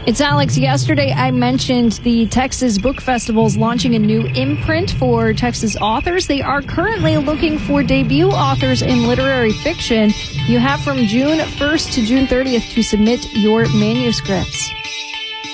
It's Alex. Yesterday, I mentioned the Texas Book Festival is launching a new imprint for Texas authors. They are currently looking for debut authors in literary fiction. You have from June 1st to June 30th to submit your manuscripts.